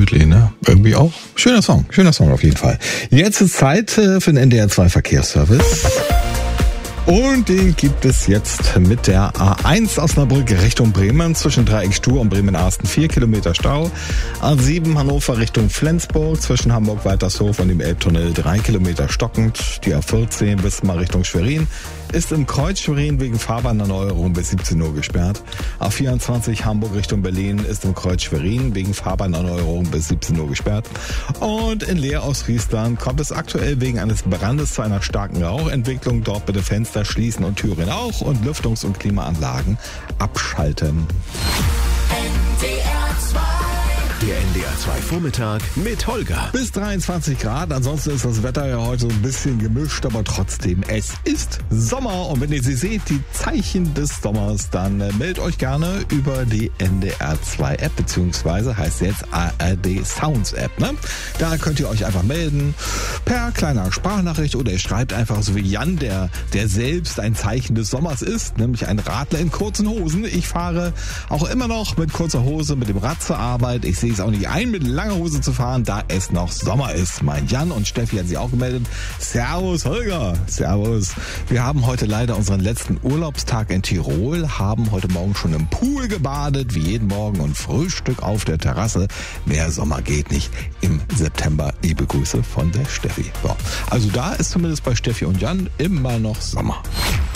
gemütlich, ne? Irgendwie auch. Schöner Song auf jeden Fall. Jetzt ist Zeit für den NDR 2 Verkehrsservice. Und den gibt es jetzt mit der A1 Osnabrück Richtung Bremen zwischen Dreieck Stur und Bremen-Arsten 4 Kilometer Stau. A7 Hannover Richtung Flensburg zwischen Hamburg-Waltershof und dem Elbtunnel 3 Kilometer stockend. Die A14 Wismar Richtung Schwerin ist im Kreuz Schwerin wegen Fahrbahnerneuerung bis 17 Uhr gesperrt. A24 Hamburg Richtung Berlin ist im Kreuz Schwerin wegen Fahrbahnerneuerung bis 17 Uhr gesperrt. Und in Leer aus Friesland kommt es aktuell wegen eines Brandes zu einer starken Rauchentwicklung. Dort bitte Fenster schließen und Türen auch und Lüftungs- und Klimaanlagen abschalten. Der NDR 2 Vormittag mit Holger. Bis 23 Grad, ansonsten ist das Wetter ja heute so ein bisschen gemischt, aber trotzdem, es ist Sommer. Und wenn ihr sie seht, die Zeichen des Sommers, dann meldet euch gerne über die NDR 2 App, beziehungsweise heißt jetzt ARD Sounds App, ne? Da könnt ihr euch einfach melden per kleiner Sprachnachricht oder ihr schreibt einfach so wie Jan, der selbst ein Zeichen des Sommers ist, nämlich ein Radler in kurzen Hosen. Ich fahre auch immer noch mit kurzer Hose mit dem Rad zur Arbeit. Ich sehe es auch nicht ein, mit langer Hose zu fahren, da es noch Sommer ist. Mein Jan und Steffi hat sich auch gemeldet. Servus Holger, servus. Wir haben heute leider unseren letzten Urlaubstag in Tirol, haben heute Morgen schon im Pool gebadet, wie jeden Morgen, und Frühstück auf der Terrasse. Mehr Sommer geht nicht im September. Liebe Grüße von der Steffi. So, also da ist zumindest bei Steffi und Jan immer noch Sommer.